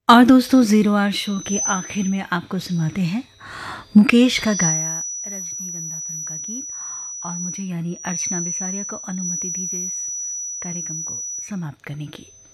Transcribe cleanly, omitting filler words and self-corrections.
और दोस्तों, zero our show के आखिर में आपको सुनाते हैं मुकेश का गाया रजनीगंधा फिल्म का गीत। और मुझे यानी अर्चना बिसारिया को अनुमति दीजिए इस कार्यक्रम को समाप्त करने की।